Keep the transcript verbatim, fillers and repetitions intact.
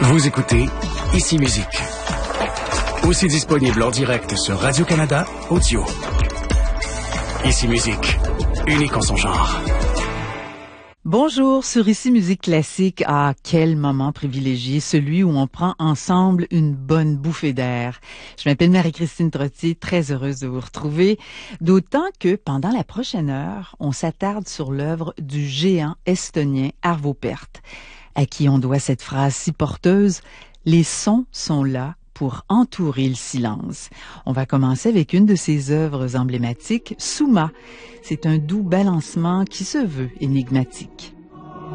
Vous écoutez Ici Musique. Aussi disponible en direct sur Radio-Canada Audio. Ici Musique, unique en son genre. Bonjour, sur Ici Musique Classique. Ah, quel moment privilégié, celui où on prend ensemble une bonne bouffée d'air. Je m'appelle Marie-Christine Trottier, très heureuse de vous retrouver, d'autant que pendant la prochaine heure, on s'attarde sur l'œuvre du géant estonien Arvo Pärt, à qui on doit cette phrase si porteuse « Les sons sont là pour entourer le silence ». On va commencer avec une de ses œuvres emblématiques, Summa. C'est un doux balancement qui se veut énigmatique.